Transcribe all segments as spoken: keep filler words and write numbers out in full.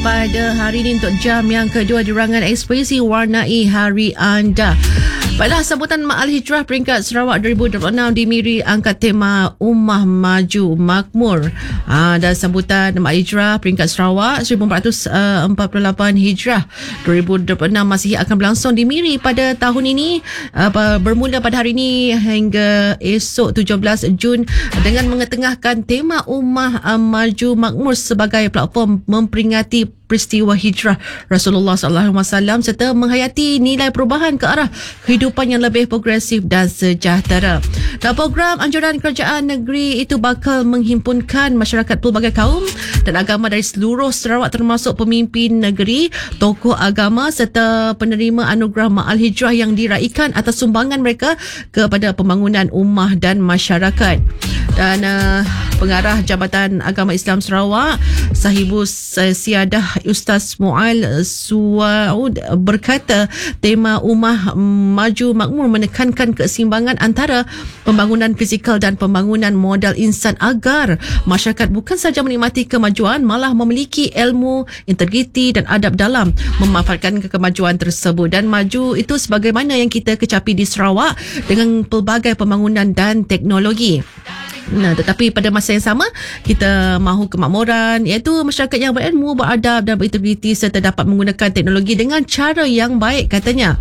pada hari ini untuk jam yang kedua di Rangan Ekspresi Warnai Hari Anda. Baiklah, sambutan Ma'al Hijrah peringkat Sarawak dua ribu dua puluh enam di Miri angkat tema Ummah Maju Makmur. Ha, dan sambutan Ma'al Hijrah peringkat Sarawak seribu empat ratus empat puluh lapan Hijrah dua ribu dua puluh enam masih akan berlangsung di Miri pada tahun ini, uh, bermula pada hari ini hingga esok tujuh belas Jun dengan mengetengahkan tema Ummah Maju Makmur sebagai platform memperingati peristiwa hijrah Rasulullah sallallahu alaihi wasallam serta menghayati nilai perubahan ke arah kehidupan yang lebih progresif dan sejahtera. Dan program anjuran kerajaan negeri itu bakal menghimpunkan masyarakat pelbagai kaum dan agama dari seluruh Sarawak termasuk pemimpin negeri, tokoh agama serta penerima anugerah Ma'al Hijrah yang diraikan atas sumbangan mereka kepada pembangunan ummah dan masyarakat. Dan uh, pengarah Jabatan Agama Islam Sarawak, Sahibus Siadah Ustaz Mu'al Suwaud berkata tema Ummah Maju Makmur menekankan keseimbangan antara pembangunan fizikal dan pembangunan modal insan agar masyarakat bukan sahaja menikmati kemajuan, malah memiliki ilmu, integriti dan adab dalam memanfaatkan kemajuan tersebut. Dan maju itu sebagaimana yang kita kecapi di Sarawak dengan pelbagai pembangunan dan teknologi. Nah, tetapi pada masa yang sama kita mahu kemakmuran, iaitu masyarakat yang berilmu, beradab dan berintegriti serta dapat menggunakan teknologi dengan cara yang baik, katanya.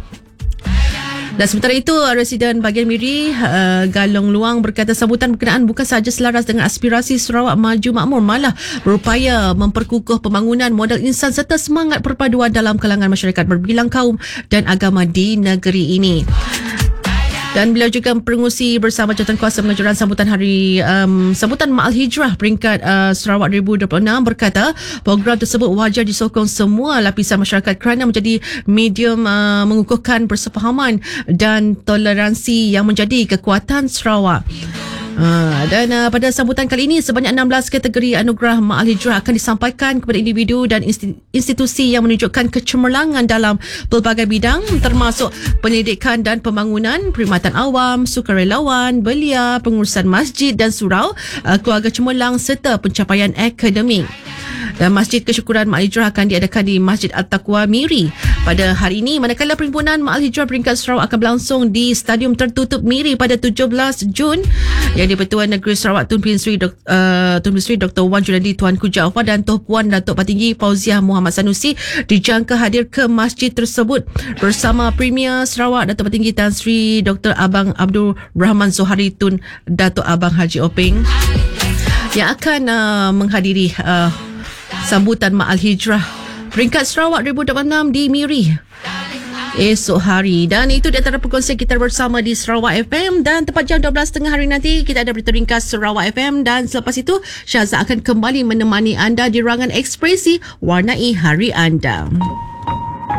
Dan sementara itu, Residen bahagian Miri uh, Galong Luang berkata sambutan berkenaan bukan sahaja selaras dengan aspirasi Sarawak Maju Makmur, malah berupaya memperkukuh pembangunan modal insan serta semangat perpaduan dalam kalangan masyarakat berbilang kaum dan agama di negeri ini. Dan beliau juga berengusi bersama Jawatankuasa Penganjuran sambutan hari um, sambutan Ma'al Hijrah peringkat uh, Sarawak dua ribu dua puluh enam berkata program tersebut wajar disokong semua lapisan masyarakat kerana menjadi medium uh, mengukuhkan persefahaman dan toleransi yang menjadi kekuatan Sarawak. Ha, dan uh, pada sambutan kali ini sebanyak enam belas kategori anugerah Ma'al Hijrah akan disampaikan kepada individu dan institusi yang menunjukkan kecemerlangan dalam pelbagai bidang termasuk pendidikan dan pembangunan, perkhidmatan awam, sukarelawan, belia, pengurusan masjid dan surau, uh, keluarga cemerlang serta pencapaian akademik. Dan Masjid Kesyukuran Ma'al Hijrah akan diadakan di Masjid Al-Taqwa Miri pada hari ini, manakala perhimpunan Ma'al Hijrah peringkat Sarawak akan berlangsung di Stadium Tertutup Miri pada tujuh belas Jun yang di-Pertuan Negeri Sarawak Tun Bin Sri Dok, uh, Tun Bin Sri Doktor Wan Julandi Tuanku Jaafar dan Tuan Puan Datuk Patinggi Fauziah Muhammad Sanusi dijangka hadir ke masjid tersebut bersama Premier Sarawak Datuk Patinggi Tan Sri Doktor Abang Abdul Rahman Zohari Tun Datuk Abang Haji Openg yang akan uh, menghadiri uh, sambutan Ma'al Hijrah peringkat Sarawak dua ribu dua puluh enam di Miri esok hari. Dan itu di antara perkongsian kita bersama di Sarawak F M. Dan tepat jam dua belas tiga puluh hari nanti kita ada berita ringkas Sarawak F M. Dan selepas itu Syazza akan kembali menemani anda di Rangan Ekspresi Warnai Hari Anda.